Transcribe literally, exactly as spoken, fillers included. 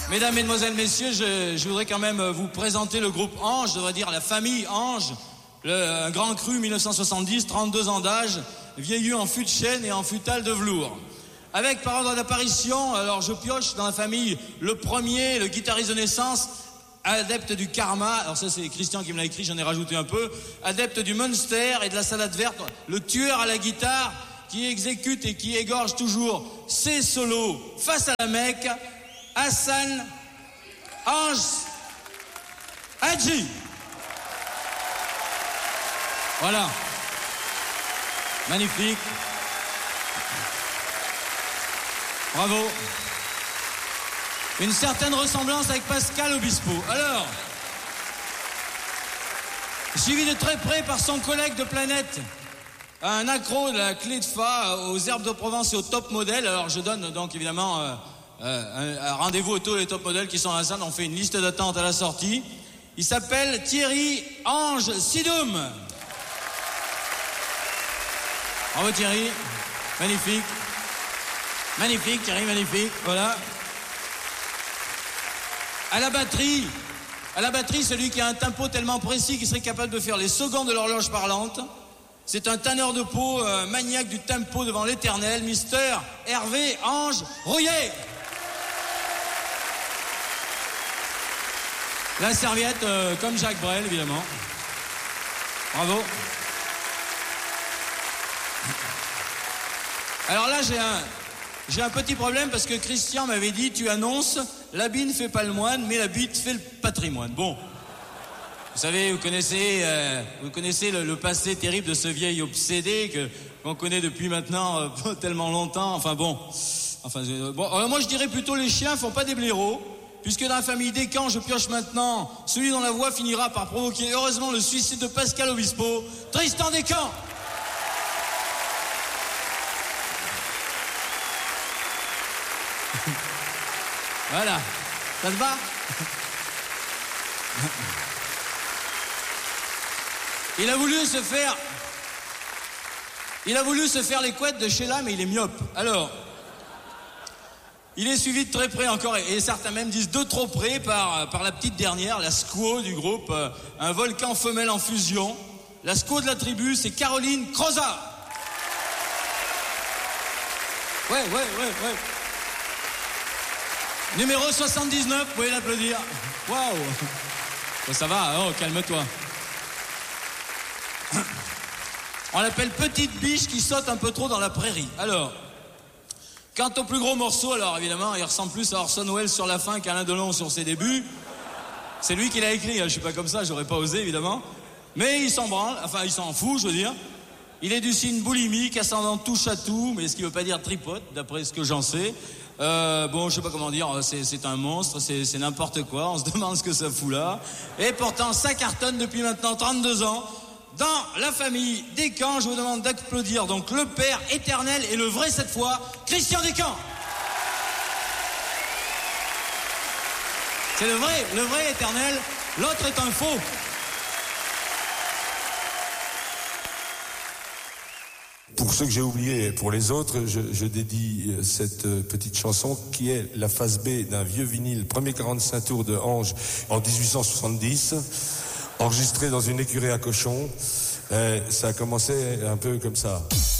Mesdames, Mesdemoiselles, Messieurs, je, je voudrais quand même vous présenter le groupe Ange, je devrais dire la famille Ange, le, un grand cru mille neuf cent soixante-dix, trente-deux ans d'âge, vieillu en fût de chêne et en futal de velours. Avec par ordre d'apparition, alors je pioche dans la famille le premier, le guitariste de naissance, adepte du karma, alors ça c'est Christian qui me l'a écrit, j'en ai rajouté un peu, adepte du Munster et de la salade verte, le tueur à la guitare qui exécute et qui égorge toujours ses solos face à la Mecque, Hassan Ange Hadji. Voilà. Magnifique. Bravo. Une certaine ressemblance avec Pascal Obispo. Alors, suivi de très près par son collègue de planète, un accro de la clé de fa aux herbes de Provence et au top modèle. Alors je donne donc évidemment euh, euh, un, un rendez-vous aux tous les top modèles qui sont à la salle. On fait une liste d'attente à la sortie. Il s'appelle Thierry Ange Sidoum. Bravo Thierry, magnifique. Magnifique Thierry, magnifique, voilà. À la batterie, à la batterie, celui qui a un tempo tellement précis qu'il serait capable de faire les secondes de l'horloge parlante. C'est un tanneur de peau euh, maniaque du tempo devant l'éternel, Mister Hervé Ange Rouillet. La serviette, euh, comme Jacques Brel, évidemment. Bravo. Alors là, j'ai un, j'ai un petit problème parce que Christian m'avait dit, tu annonces, l'habit ne fait pas le moine, mais la bite fait le patrimoine. Bon. Vous savez, vous connaissez, euh, vous connaissez le, le passé terrible de ce vieil obsédé que qu'on connaît depuis maintenant euh, pas tellement longtemps. Enfin bon, enfin euh, bon. Alors moi je dirais plutôt les chiens font pas des blaireaux, puisque dans la famille Descamps, je pioche maintenant celui dont la voix finira par provoquer heureusement le suicide de Pascal Obispo, Tristan Descamps. Voilà, ça te va? Il a voulu se faire... Il a voulu se faire les couettes de Sheila, mais il est myope. Alors, il est suivi de très près encore, et certains même disent de trop près, par, par la petite dernière, la squaw du groupe, euh, un volcan femelle en fusion. La squaw de la tribu, c'est Caroline Croza. Ouais, ouais, ouais, ouais. Numéro soixante-dix-neuf, vous pouvez l'applaudir. Waouh. Ça, ça va, oh, calme-toi. On l'appelle petite biche qui saute un peu trop dans la prairie. Alors, quant au plus gros morceau, alors évidemment, il ressemble plus à Orson Welles sur la fin qu'Alain Delon sur ses débuts. C'est lui qui l'a écrit, je suis pas comme ça, j'aurais pas osé évidemment. Mais il s'en branle, enfin il s'en fout, je veux dire. Il est du signe boulimique, ascendant touche à tout, mais ce qui veut pas dire tripote, d'après ce que j'en sais. Euh, bon, je sais pas comment dire, c'est, c'est un monstre, c'est, c'est n'importe quoi, on se demande ce que ça fout là. Et pourtant, ça cartonne depuis maintenant trente-deux ans. Dans la famille Descamps, je vous demande d'applaudir donc le père éternel et le vrai cette fois, Christian Descamps. C'est le vrai, le vrai éternel, l'autre est un faux. Pour ceux que j'ai oubliés et pour les autres, je, je dédie cette petite chanson qui est la face B d'un vieux vinyle, premier quarante-cinq tours de Ange en dix-huit cent soixante-dix, enregistré dans une écurie à cochons. Et ça a commencé un peu comme ça.